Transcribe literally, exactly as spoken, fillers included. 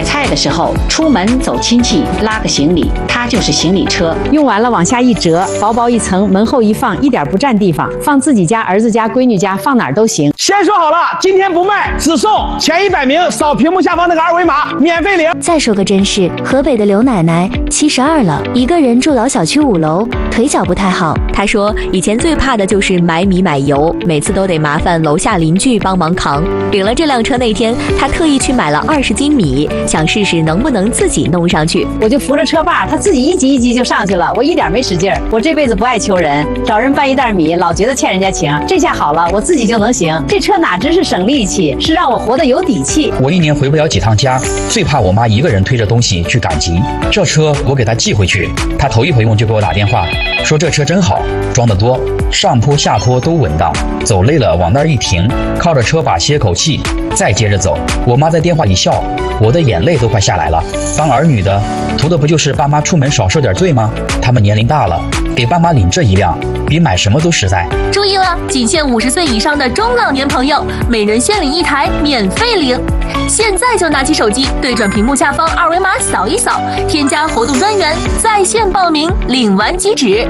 买菜的时候，出门走亲戚，拉个行李，它就是行李车。 用完了往下一折，薄薄一层，门后一放，一点不占地方，放自己家、儿子家、闺女家，放哪儿都行。 先说好了，今天不卖，只送前一百名扫屏幕下方那个二维码，免费领。 再说个真事，河北的刘奶奶七十二了，一个人住老小区五楼，腿脚不太好。 她说以前最怕的就是买米买油，每次都得麻烦楼下邻居帮忙扛。领了这辆车那天，她特意去买了二十斤米，想试试能不能自己弄上去。 我就扶着车把，他自己一级一级就上去了，我一点没使劲儿。我这辈子不爱求人，找人搬一袋米，老觉得欠人家情。这下好了，我自己就能行。这车哪只是省力气，是让我活得有底气。 我一年回不了几趟家，最怕我妈一个人推着东西去赶集。这车我给她寄回去，她头一回用就给我打电话，说这车真好，装得多，上坡下坡都稳当，走累了往那儿一停，靠着车把歇口气，再接着走。我妈在电话里笑，我的眼泪都快下来了。当儿女的，图的不就是爸妈出门少受点罪吗？他们年龄大了，给爸妈领这一辆，比买什么都实在。 注意了，仅限五十岁以上的中老年朋友，每人限领一台，免费领。现在就拿起手机，对准屏幕下方二维码扫一扫，添加活动专员，在线报名，领完即止。